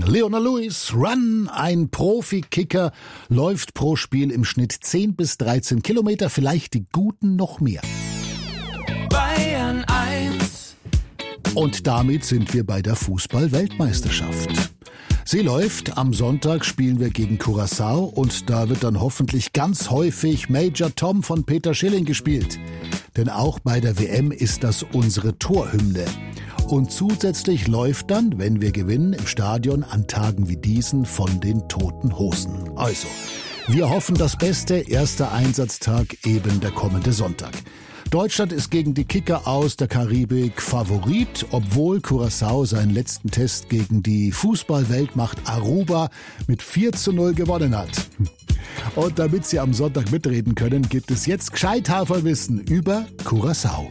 Leona Lewis, Run, ein Profi-Kicker, läuft pro Spiel im Schnitt 10 bis 13 Kilometer, vielleicht die Guten noch mehr. Bayern 1. Und damit sind wir bei der Fußball-Weltmeisterschaft. Sie läuft, am Sonntag spielen wir gegen Curaçao und da wird dann hoffentlich ganz häufig Major Tom von Peter Schilling gespielt. Denn auch bei der WM ist das unsere Torhymne. Und zusätzlich läuft dann, wenn wir gewinnen, im Stadion an Tagen wie diesen von den Toten Hosen. Also, wir hoffen das Beste, erster Einsatztag eben der kommende Sonntag. Deutschland ist gegen die Kicker aus der Karibik Favorit, obwohl Curaçao seinen letzten Test gegen die Fußball-Weltmacht Aruba mit 4:0 gewonnen hat. Und damit Sie am Sonntag mitreden können, gibt es jetzt Gescheit-Haferwissen über Curaçao.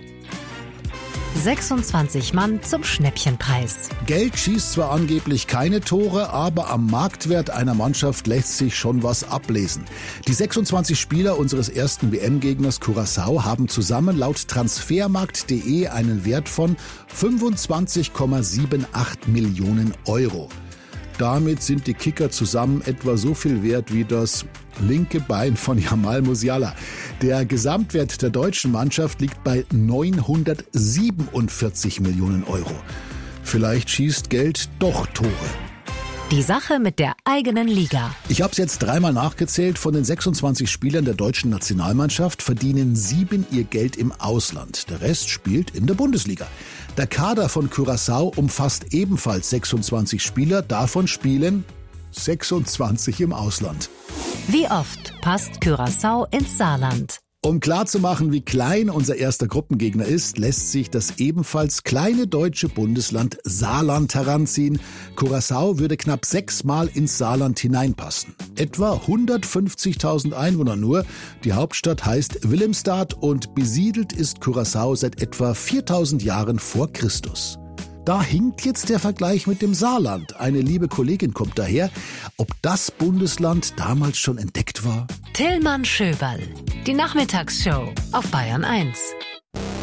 26 Mann zum Schnäppchenpreis. Geld schießt zwar angeblich keine Tore, aber am Marktwert einer Mannschaft lässt sich schon was ablesen. Die 26 Spieler unseres ersten WM-Gegners Curaçao haben zusammen laut Transfermarkt.de einen Wert von 25,78 Millionen Euro. Damit sind die Kicker zusammen etwa so viel wert wie das linke Bein von Jamal Musiala. Der Gesamtwert der deutschen Mannschaft liegt bei 947 Millionen Euro. Vielleicht schießt Geld doch Tore. Die Sache mit der eigenen Liga. Ich habe es jetzt dreimal nachgezählt. Von den 26 Spielern der deutschen Nationalmannschaft verdienen 7 ihr Geld im Ausland. Der Rest spielt in der Bundesliga. Der Kader von Curaçao umfasst ebenfalls 26 Spieler. Davon spielen 26 im Ausland. Wie oft passt Curaçao ins Saarland? Um klarzumachen, wie klein unser erster Gruppengegner ist, lässt sich das ebenfalls kleine deutsche Bundesland Saarland heranziehen. Curaçao würde knapp 6-mal ins Saarland hineinpassen. Etwa 150.000 Einwohner nur. Die Hauptstadt heißt Willemstad und besiedelt ist Curaçao seit etwa 4.000 Jahren vor Christus. Da hinkt jetzt der Vergleich mit dem Saarland. Eine liebe Kollegin kommt daher. Ob das Bundesland damals schon entdeckt war? Tillmann Schöberl. Die Nachmittagsshow auf Bayern 1.